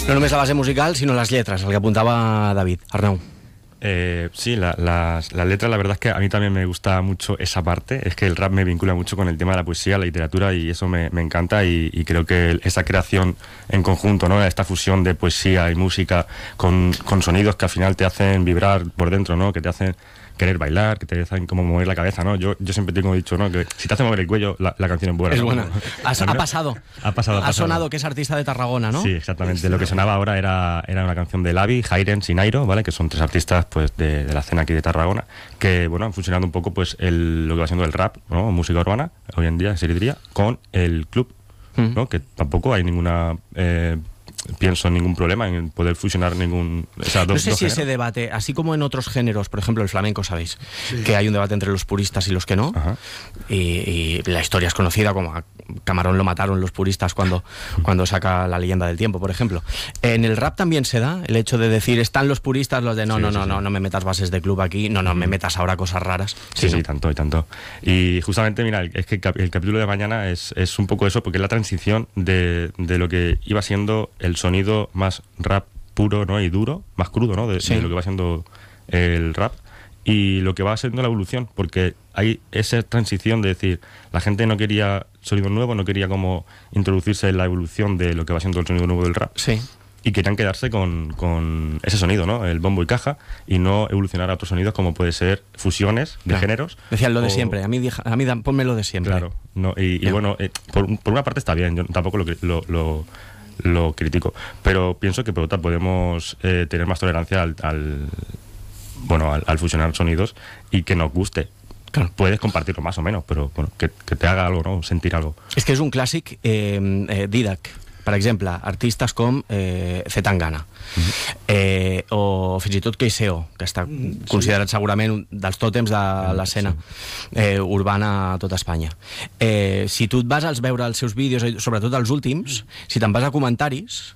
No només la base musical, sino las letras, el que apuntaba David. Arnau. Sí, las letras, la verdad es que a mí también me gusta mucho esa parte. Es que el rap me vincula mucho con el tema de la poesía, la literatura, y eso me encanta, y creo que esa creación en conjunto, ¿no? Esta fusión de poesía y música con sonidos que al final te hacen vibrar por dentro, ¿no? Que te hacen querer bailar, que te hacen como mover la cabeza, ¿no? Yo siempre tengo dicho, ¿no? Que si te hace mover el cuello, la canción es buena. Es ¿no? buena. Ha pasado. Ha sonado que es artista de Tarragona, ¿no? Sí, exactamente. Lo que sonaba ahora era una canción de Lavi, Hairens y Nairo, ¿vale? Que son tres artistas pues de la escena aquí de Tarragona, que bueno, han fusionado un poco pues lo que va siendo el rap, ¿no? Música urbana, hoy en día, se diría, con el club, ¿no? Que tampoco hay ninguna... pienso en ningún problema en poder fusionar ningún... O sea, no sé si ese debate, así como en otros géneros, por ejemplo el flamenco, sabéis, que hay un debate entre los puristas y los que no, y la historia es conocida, como a Camarón lo mataron los puristas cuando saca La leyenda del tiempo, por ejemplo. En el rap también se da el hecho de decir, están los puristas, los de no me metas bases de club aquí, no me metas ahora cosas raras. Sí, tanto y tanto. Y justamente, mira, es que el capítulo de mañana es un poco eso, porque es la transición de lo que iba siendo el sonido más rap puro, ¿no? Y duro, más crudo, ¿no? De lo que va siendo el rap, y lo que va siendo la evolución, porque hay esa transición de decir, la gente no quería sonido nuevo, no quería como introducirse en la evolución de lo que va siendo el sonido nuevo del rap. Sí. Y querían quedarse con ese sonido, ¿no? El bombo y caja, y no evolucionar a otros sonidos como puede ser fusiones de géneros. Decían lo de siempre, a mí ponme lo de siempre. Claro, no, y bueno, por una parte está bien, yo tampoco lo critico, pero pienso que por otra podemos tener más tolerancia al fusionar sonidos y que nos guste. Claro. Puedes compartirlo más o menos, pero bueno, que te haga algo, ¿no? Sentir algo. És que és un clàssic Didac, per exemple, artistes com Zetangana, o fins i tot Keiseo, que està considerat segurament un dels tòtems de l'escena urbana a tota Espanya. Si tu et vas a veure els seus vídeos, sobretot els últims, si te'n vas a comentaris,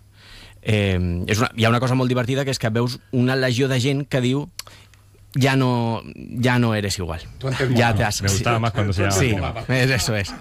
hi ha una cosa molt divertida, que és que veus una legió de gent que diu ya no eres igual. Ya te has... Me gustaba más cuando se llamaba. Sí, eso es.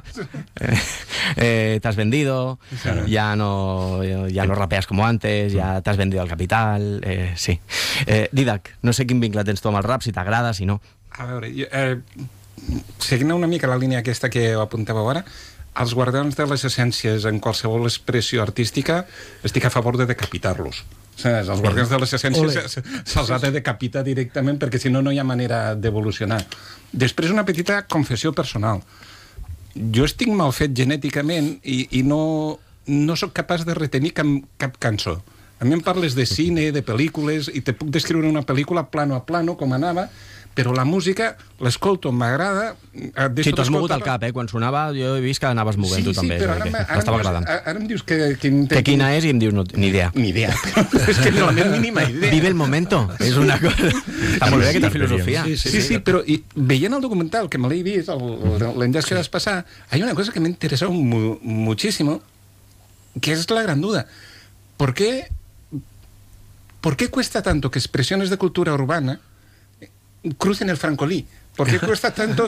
Te has vendido, claro. ya no rapeas como antes, ya te has vendido al capital, sí. Didac, no sé quin vincle tens tu amb el rap, si t'agrada, si no. A veure, seguint una mica la línia aquesta que apuntava ara, els guardians de les essències en qualsevol expressió artística estic a favor de decapitar-los. Els guardians de les essències se'ls ha de decapitar directament, perquè si no, no hi ha manera d'evolucionar. Després, una petita confessió personal. Jo estic mal fet genèticament i no sóc capaç de retenir cap cançó. A mi em parles de cine, de pel·lícules, i te puc descriure una pel·lícula plano a plano, com anava, però la música l'escolto, m'agrada... Sí, t'has mogut el cap, quan sonava, jo he vist que anaves movent tu també. Sí, però m'estava agradant. Ara em dius que quina és i em dius ni idea. Ni idea, però és que no la mínima idea. Vive el momento, és una cosa... Està molt bé aquesta filosofia. Sí, però veient el documental, que me l'he vist, l'enllaç que vas passar, hay una cosa que me ha interesado muchísimo, que es la gran duda. ¿Por qué cuesta tanto que expresiones de cultura urbana crucen el francolí? ¿Por qué cuesta tanto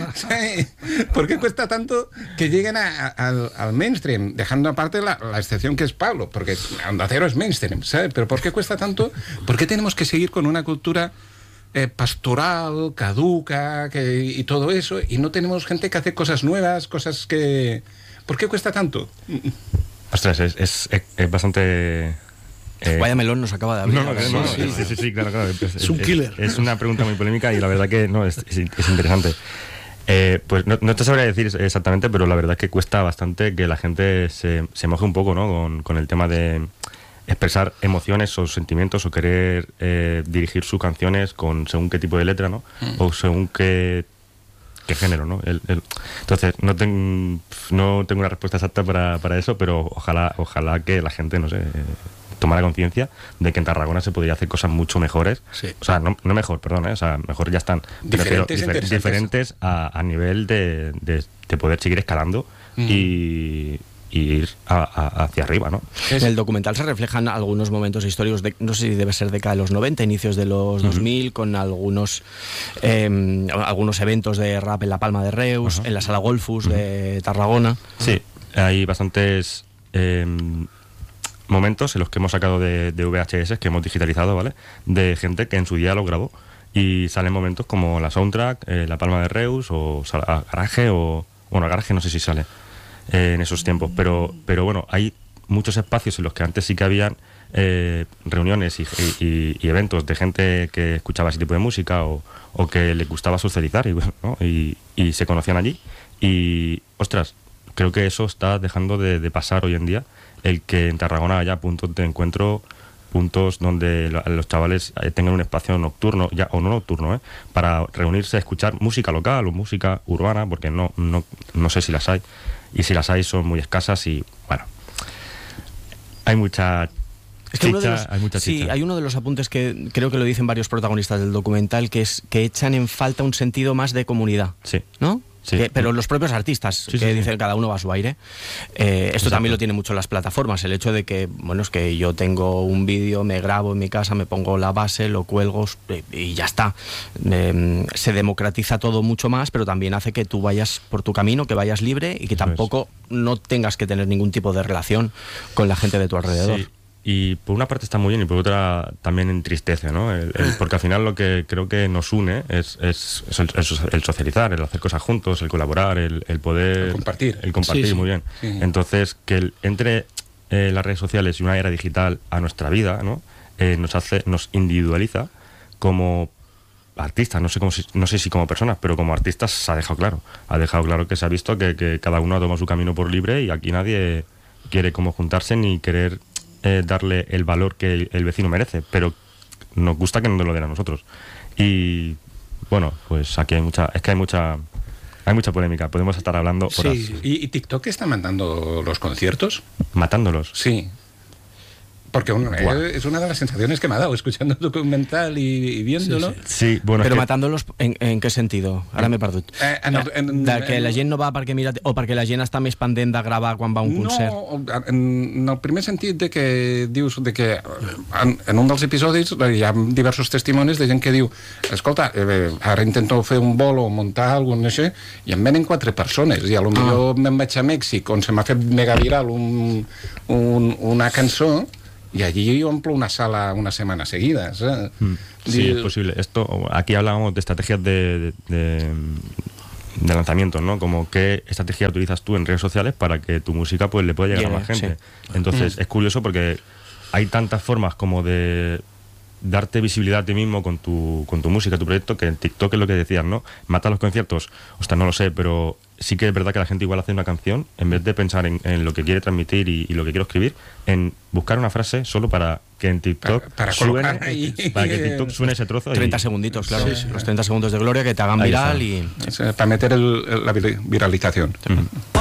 que lleguen al mainstream? Dejando aparte la excepción que es Pablo, porque Onda Cero es mainstream, ¿sabes? Pero ¿por qué cuesta tanto? ¿Por qué tenemos que seguir con una cultura pastoral, caduca, y todo eso, y no tenemos gente que hace cosas nuevas, cosas que... ¿Por qué cuesta tanto? Ostras, es bastante... Vaya melón nos acaba de abrir. Sí, claro. Es un killer. Es una pregunta muy polémica y la verdad que no, es interesante. Pues no te sabría decir exactamente, pero la verdad es que cuesta bastante que la gente se moje un poco, ¿no? Con el tema de expresar emociones o sentimientos o querer dirigir sus canciones con según qué tipo de letra, ¿no? O según qué género, ¿no? Entonces, no tengo una respuesta exacta para eso, pero ojalá que la gente, no sé... tomar conciencia de que en Tarragona se podría hacer cosas mucho mejores. Sí. O sea, no mejor, perdón, o sea, mejor ya están diferentes a nivel de poder seguir escalando y ir hacia arriba, ¿no? En el documental se reflejan algunos momentos históricos, no sé si debe ser década de los 90, inicios de los 2000, con algunos eventos de rap en la Palma de Reus, en la Sala Golfus de Tarragona. Sí, hay bastantes... momentos en los que hemos sacado de VHS, que hemos digitalizado, ¿vale? De gente que en su día lo grabó. Y salen momentos como la soundtrack, La Palma de Reus, o Garaje, o... Bueno, Garaje no sé si sale en esos tiempos, pero bueno, hay muchos espacios en los que antes sí que habían reuniones y eventos de gente que escuchaba ese tipo de música o que le gustaba socializar ¿no? y se conocían allí. Y, ostras, creo que eso está dejando de pasar hoy en día, el que en Tarragona haya puntos de encuentro, puntos donde los chavales tengan un espacio nocturno, ya o no nocturno, para reunirse a escuchar música local o música urbana, porque no sé si las hay, y si las hay son muy escasas y, bueno, hay mucha... Es que hay mucha chicha. Sí, hay uno de los apuntes que creo que lo dicen varios protagonistas del documental, que es que echan en falta un sentido más de comunidad. Sí. ¿No? Sí. Pero los propios artistas, sí, dicen cada uno va a su aire. Esto también lo tienen mucho las plataformas, el hecho de que, bueno, es que yo tengo un vídeo, me grabo en mi casa, me pongo la base, lo cuelgo y ya está. Se democratiza todo mucho más, pero también hace que tú vayas por tu camino, que vayas libre y que tampoco no tengas que tener ningún tipo de relación con la gente de tu alrededor. Sí. Y por una parte está muy bien y por otra también entristece, ¿no? Porque al final lo que creo que nos une es el socializar, el hacer cosas juntos, el colaborar, el poder... El compartir. El compartir, Sí. muy bien. Sí. Entonces, que entre las redes sociales y una era digital a nuestra vida, ¿no? Nos individualiza como artistas, no sé si como personas, pero como artistas se ha dejado claro. Ha dejado claro que se ha visto que cada uno ha tomado su camino por libre y aquí nadie quiere como juntarse ni querer... darle el valor que el vecino merece, pero nos gusta que nos lo den a nosotros. Y bueno, pues aquí hay mucha polémica, podemos estar hablando horas. Sí, ¿y TikTok está mandando los conciertos? Matándolos. Sí. Porque es una de las sensaciones que me ha dado escuchando el documental y viéndolo. Sí, bueno, però matant-los en què sentit? Ara m'he perdut. Que la gent no va perquè mira, o perquè la gent està més pendent de gravar quan va a un concert? No, en el primer sentit de que dius de que en un dels episodis hi ha diversos testimonis de gent que diu escolta, ara intento fer un bolo o muntar alguna cosa així i em venen 4 persones i potser me'n vaig a Mèxic on se m'ha fet mega viral una cançó y allí yo omplo una sala una semana seguida. Sí, es posible. Aquí hablábamos de estrategias de lanzamientos, ¿no? Como qué estrategia utilizas tú en redes sociales para que tu música pues le pueda llegar a más gente. Sí. Entonces es curioso porque hay tantas formas como de darte visibilidad a ti mismo con tu música, tu proyecto, que en TikTok es lo que decías, ¿no? Mata los conciertos. Ostras, no lo sé, pero sí que es verdad que la gente igual hace una canción, en vez de pensar en lo que quiere transmitir y lo que quiero escribir, en buscar una frase solo para que en TikTok suene, para que TikTok suene ese trozo. 30 segunditos, claro. Sí. Los 30 segundos de gloria que te hagan viral y... Para meter la viralización.